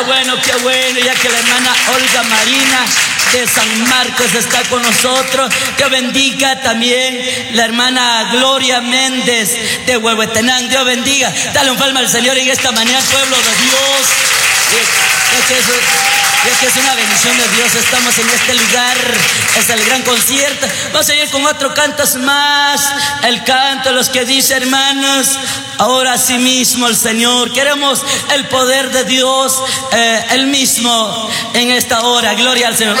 Qué bueno, ya que la hermana Olga Marina de San Marcos está con nosotros. Dios bendiga también la hermana Gloria Méndez de Huehuetenango. Dios bendiga. Dale un palma al Señor en esta mañana, pueblo de Dios. Ya que es una bendición de Dios, estamos en este lugar, es el gran concierto. Vamos a ir con otro cantos más, el canto de los que dice, hermanos, ahora sí mismo el Señor, queremos el poder de Dios, el mismo en esta hora, gloria al Señor.